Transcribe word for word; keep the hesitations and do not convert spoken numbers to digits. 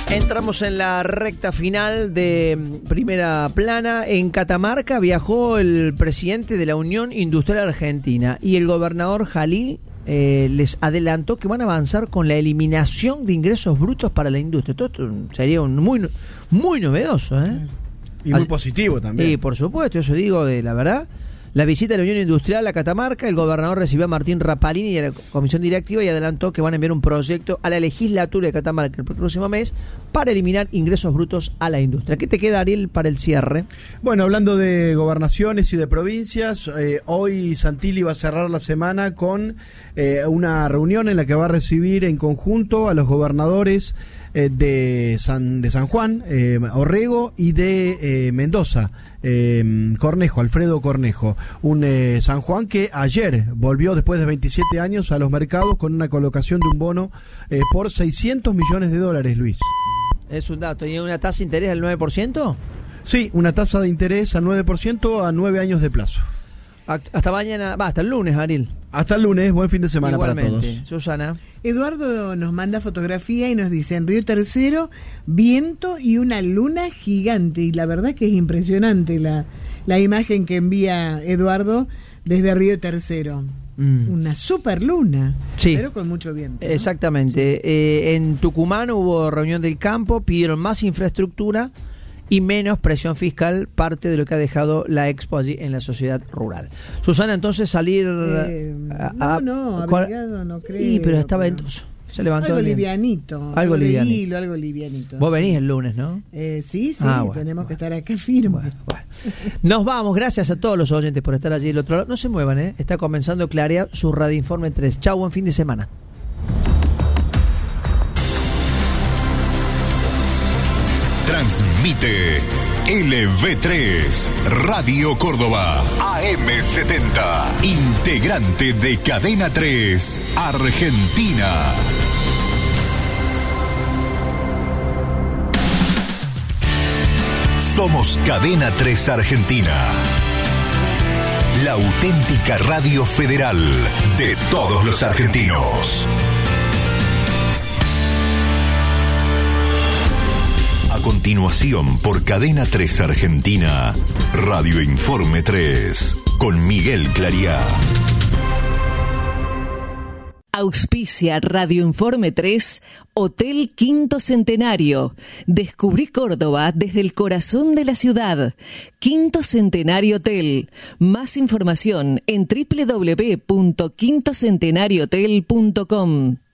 Entramos en la recta final de Primera Plana. En Catamarca viajó el presidente de la Unión Industrial Argentina y el gobernador Jalil eh, les adelantó que van a avanzar con la eliminación de ingresos brutos para la industria. Todo esto sería un muy, muy novedoso, ¿eh? Y muy Así, positivo también. Sí, por supuesto, eso digo de la verdad. La visita de la Unión Industrial a Catamarca, el gobernador recibió a Martín Rapalini y a la comisión directiva y adelantó que van a enviar un proyecto a la legislatura de Catamarca el próximo mes para eliminar ingresos brutos a la industria. ¿Qué te queda, Ariel, para el cierre? Bueno, hablando de gobernaciones y de provincias, eh, hoy Santilli va a cerrar la semana con eh, una reunión en la que va a recibir en conjunto a los gobernadores eh, de, San, de San Juan, eh, Orrego y de eh, Mendoza. Eh, Cornejo, Alfredo Cornejo, un eh, San Juan que ayer volvió después de veintisiete años a los mercados con una colocación de un bono eh, por seiscientos millones de dólares, Luis. Es un dato. ¿Y una tasa de interés del nueve por ciento? Sí, una tasa de interés al nueve por ciento a nueve años de plazo. Hasta mañana, va, hasta el lunes, Ariel. Hasta el lunes, buen fin de semana. Igualmente, para todos. Susana. Eduardo nos manda fotografía y nos dice: en Río Tercero, viento y una luna gigante. Y la verdad que es impresionante la, la imagen que envía Eduardo desde Río Tercero. Mm. Una super luna, sí, pero con mucho viento, ¿no? Exactamente. Sí. Eh, en Tucumán hubo reunión del campo, pidieron más infraestructura y menos presión fiscal, parte de lo que ha dejado la Expo allí en la sociedad rural. Susana, entonces salir... Eh, a, a, no, no, abrigado no creo. Sí, pero estaba pero... ventoso. Se levantó algo livianito, algo, algo livianito. Hilo, algo livianito. Vos venís el lunes, ¿no? Eh, sí, sí, ah, bueno, tenemos bueno. que estar acá firmes. Bueno, bueno. Nos vamos, gracias a todos los oyentes por estar allí del otro lado. No se muevan, ¿eh? Está comenzando Clarea, su Radio Informe tres. Chau, buen fin de semana. Transmite L V tres, Radio Córdoba, A M setenta, integrante de Cadena tres, Argentina. Somos Cadena tres Argentina, la auténtica radio federal de todos los argentinos. A continuación, por Cadena tres Argentina, Radio Informe tres, con Miguel Clariá. Auspicia Radio Informe tres, Hotel Quinto Centenario. Descubrí Córdoba desde el corazón de la ciudad. Quinto Centenario Hotel. Más información en doble u doble u doble u punto quinto centenario hotel punto com.